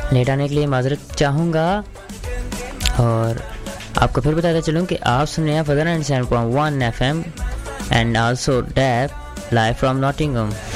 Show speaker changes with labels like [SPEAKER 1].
[SPEAKER 1] Late आने के लिए माजरत चाहूँगा। और आपको फिर बताता चलूँ कि आप सुन रहे हैं further 97.1 FM and also dab live from Nottingham.